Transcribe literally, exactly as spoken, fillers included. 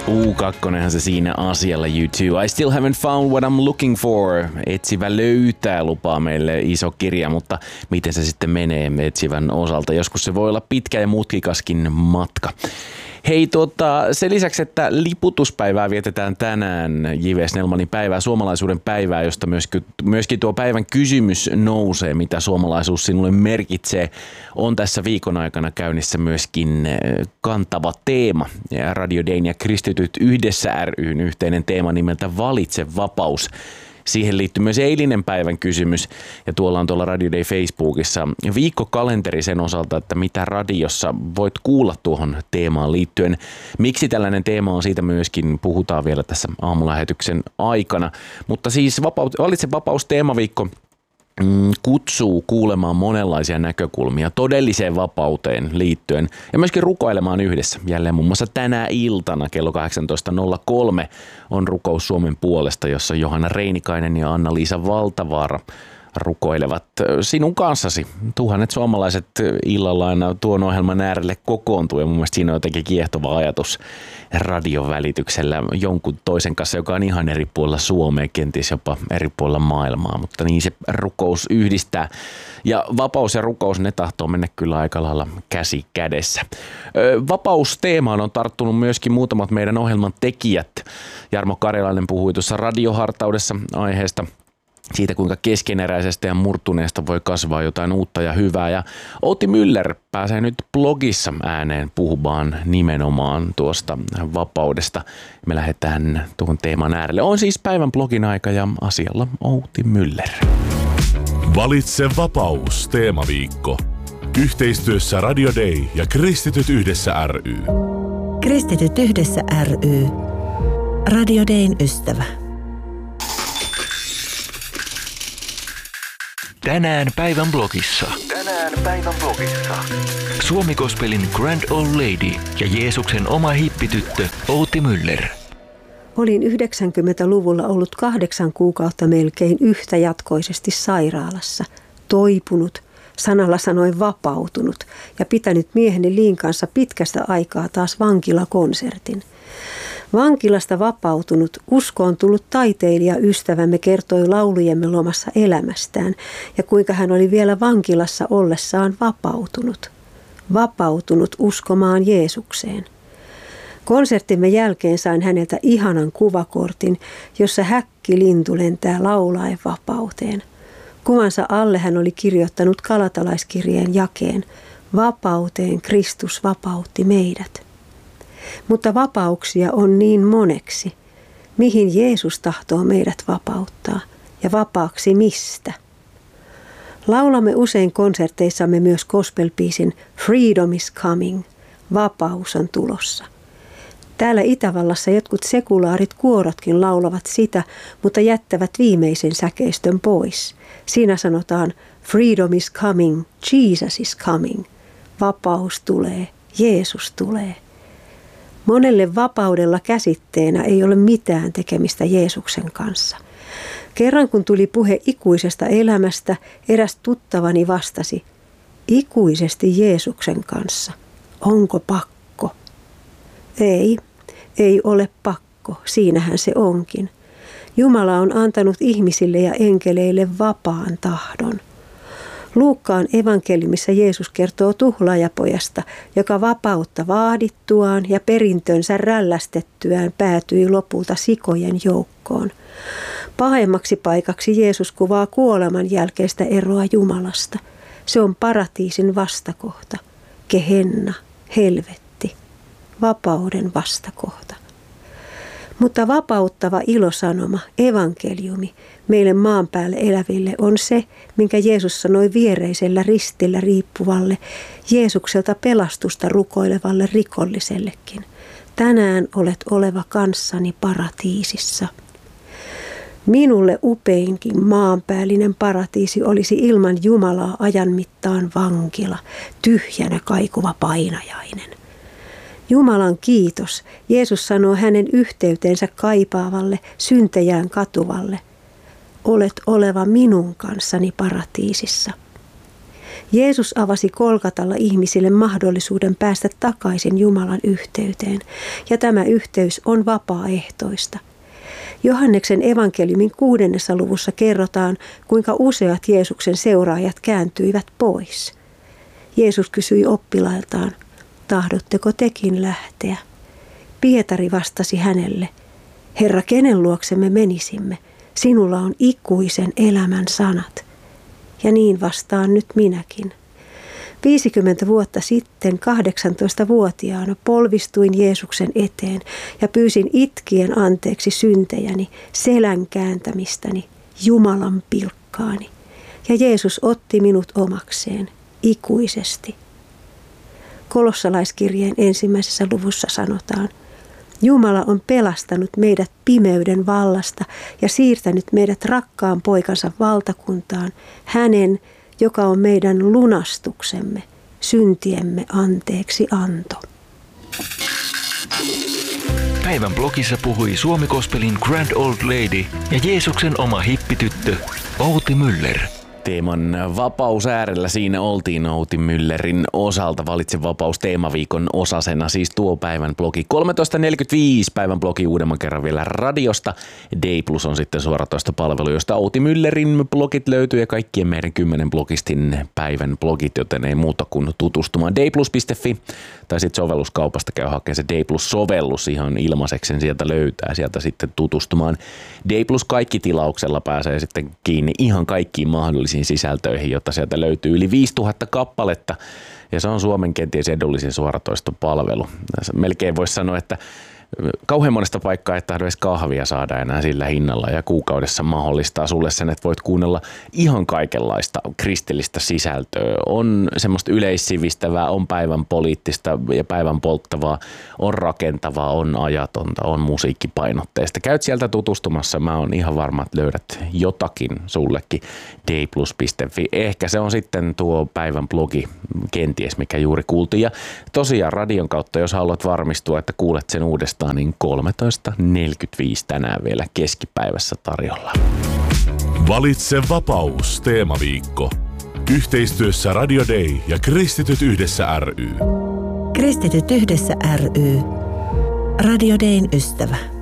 U kaksi se siinä asialla, you too. I still haven't found what I'm looking for. Etsivä löytää lupaa meille iso kirja, mutta miten se sitten menee etsivän osalta? Joskus se voi olla pitkä ja mutkikaskin matka. Hei, tota, sen lisäksi, että liputuspäivää vietetään tänään, J V Snellmanin päivää, suomalaisuuden päivää, josta myöskin, myöskin tuo päivän kysymys nousee, mitä suomalaisuus sinulle merkitsee, on tässä viikon aikana käynnissä myöskin kantava teema. Ja Radio Dayn ja Kristityt yhdessä ry:n yhteinen teema nimeltä Valitse vapaus. Siihen liittyy myös eilinen päivän kysymys ja tuolla on tuolla Radio Day Facebookissa viikkokalenteri sen osalta, että mitä radiossa voit kuulla tuohon teemaan liittyen. Miksi tällainen teema on, siitä myöskin puhutaan vielä tässä aamulähetyksen aikana. Mutta siis vapaut, Valitse vapaus -teemaviikko kutsuu kuulemaan monenlaisia näkökulmia todelliseen vapauteen liittyen ja myöskin rukoilemaan yhdessä. Jälleen muun muassa tänä iltana kello kahdeksantoista nolla kolme on rukous Suomen puolesta, jossa Johanna Reinikainen ja Anna-Liisa Valtavaara rukoilevat sinun kanssasi. Tuhannet suomalaiset illalla aina tuon ohjelman äärelle kokoontuu ja mun mielestä siinä on jotenkin kiehtova ajatus radion välityksellä jonkun toisen kanssa, joka on ihan eri puolella Suomea, kenties jopa eri puolella maailmaa, mutta niin se rukous yhdistää. Ja vapaus ja rukous, ne tahtoo mennä kyllä aika lailla käsi kädessä. Vapausteemaan on tarttunut myöskin muutamat meidän ohjelman tekijät. Jarmo Karjalainen puhui tuossa radiohartaudessa aiheesta, siitä kuinka keskeneräisestä ja murtuneesta voi kasvaa jotain uutta ja hyvää. Ja Outi Müller pääsee nyt blogissa ääneen puhumaan nimenomaan tuosta vapaudesta. Me lähdetään tuohon teeman äärelle. On siis päivän blogin aika ja asialla Outi Müller. Valitse vapaus -teemaviikko. Yhteistyössä Radio Day ja Kristityt yhdessä ry. Kristityt yhdessä ry. Radio Dayn ystävä. Tänään päivän blogissa. Tänään päivän blogissa. Suomi Gospelin Grand Old Lady ja Jeesuksen oma hippityttö Outi Müller. Olin yhdeksänkymmentäluvulla ollut kahdeksan kuukautta melkein yhtäjatkoisesti sairaalassa, toipunut, sanalla sanoen vapautunut ja pitänyt mieheni Liin kanssa pitkästä aikaa taas vankilakonsertin. Vankilasta vapautunut, uskoon tullut taiteilijaystävämme kertoi laulujemme lomassa elämästään ja kuinka hän oli vielä vankilassa ollessaan vapautunut. Vapautunut uskomaan Jeesukseen. Konserttimme jälkeen sain häneltä ihanan kuvakortin, jossa häkkilintu lentää laulaen vapauteen. Kuvansa alle hän oli kirjoittanut galatalaiskirjeen jakeen: vapauteen Kristus vapautti meidät. Mutta vapauksia on niin moneksi. Mihin Jeesus tahtoo meidät vapauttaa ja vapaaksi mistä? Laulamme usein konserteissamme myös gospel-biisin Freedom is coming, vapaus on tulossa. Täällä Itävallassa jotkut sekulaarit kuorotkin laulavat sitä, mutta jättävät viimeisen säkeistön pois. Siinä sanotaan Freedom is coming, Jesus is coming. Vapaus tulee, Jeesus tulee. Monelle vapaudella käsitteenä ei ole mitään tekemistä Jeesuksen kanssa. Kerran kun tuli puhe ikuisesta elämästä, eräs tuttavani vastasi: ikuisesti Jeesuksen kanssa. Onko pakko? Ei, ei ole pakko, siinähän se onkin. Jumala on antanut ihmisille ja enkeleille vapaan tahdon. Luukkaan evankeliumissa Jeesus kertoo tuhlaajapojasta, joka vapautta vaadittuaan ja perintönsä rällästettyään päätyi lopulta sikojen joukkoon. Pahemmaksi paikaksi Jeesus kuvaa kuoleman jälkeistä eroa Jumalasta. Se on paratiisin vastakohta, gehenna, helvetti, vapauden vastakohta. Mutta vapauttava ilosanoma, evankeliumi, meille maan päälle eläville on se, minkä Jeesus sanoi viereisellä ristillä riippuvalle, Jeesukselta pelastusta rukoilevalle rikollisellekin. Tänään olet oleva kanssani paratiisissa. Minulle upeinkin maanpäällinen paratiisi olisi ilman Jumalaa ajan mittaan vankila, tyhjänä kaikuva painajainen. Jumalan kiitos, Jeesus sanoo hänen yhteyteensä kaipaavalle, syntejään katuvalle: olet oleva minun kanssani paratiisissa. Jeesus avasi Kolkatalla ihmisille mahdollisuuden päästä takaisin Jumalan yhteyteen, ja tämä yhteys on vapaaehtoista. Johanneksen evankeliumin kuudennessa luvussa kerrotaan, kuinka useat Jeesuksen seuraajat kääntyivät pois. Jeesus kysyi oppilailtaan, tahdotteko tekin lähteä? Pietari vastasi hänelle, Herra, kenen luokse me menisimme? Sinulla on ikuisen elämän sanat. Ja niin vastaan nyt minäkin. viisikymmentä vuotta sitten kahdeksantoistavuotiaana polvistuin Jeesuksen eteen ja pyysin itkien anteeksi syntejäni, selän kääntämistäni, Jumalan pilkkaani. Ja Jeesus otti minut omakseen ikuisesti. Kolossalaiskirjeen ensimmäisessä luvussa sanotaan, Jumala on pelastanut meidät pimeyden vallasta ja siirtänyt meidät rakkaan poikansa valtakuntaan, hänen, joka on meidän lunastuksemme, syntiemme anteeksi anto. Päivän blogissa puhui Suomi Gospelin Grand Old Lady ja Jeesuksen oma hippityttö Outi Müller. Teeman vapaus äärellä siinä oltiin Outi Müllerin osalta. Valitse vapaus teemaviikon osasena, siis tuo päivän blogi. kolmetoista neljäkymmentäviisi päivän blogi uudemman kerran vielä radiosta. Day Plus on sitten suoratoistopalvelu, josta Outi Müllerin blogit löytyy ja kaikkien meidän kymmenen blogistin päivän blogit, joten ei muuta kuin tutustumaan dayplus piste fi tai sitten sovelluskaupasta käy hakemaan se Day Plus-sovellus ihan ilmaiseksi, sen sieltä löytää sieltä sitten tutustumaan. Day Plus kaikki tilauksella pääsee sitten kiinni ihan kaikkiin mahdollisiin sisältöihin, jotta sieltä löytyy yli viisituhatta kappaletta ja se on Suomen kenties edullisin suoratoistopalvelu. Melkein voisi sanoa, että kauhean monesta paikkaa ei tahdo edes kahvia saada enää sillä hinnalla ja kuukaudessa mahdollistaa sulle sen, että voit kuunnella ihan kaikenlaista kristillistä sisältöä. On semmoista yleissivistävää, on päivän poliittista ja päivän polttavaa, on rakentavaa, on ajatonta, on musiikkipainotteista. Käyt sieltä tutustumassa, mä oon ihan varma, että löydät jotakin sullekin dayplus piste fi. Ehkä se on sitten tuo päivän blogi kenties, mikä juuri kuultiin. Ja tosiaan radion kautta, jos haluat varmistua, että kuulet sen uudestaan, niin kolmetoista neljäkymmentäviisi tänään vielä keskipäivässä tarjolla. Valitse vapaus teemaviikko. Yhteistyössä Radio Day ja Kristityt yhdessä ry. Kristityt yhdessä ry. Radio Dayn ystävä.